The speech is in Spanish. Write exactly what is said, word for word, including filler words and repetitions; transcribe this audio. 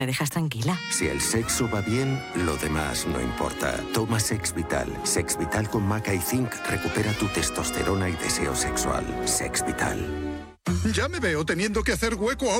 Me dejas tranquila. Si el sexo va bien, lo demás no importa. Toma Sex Vital. Sex Vital con maca y zinc recupera tu testosterona y deseo sexual. Sex Vital. Ya me veo teniendo que hacer hueco a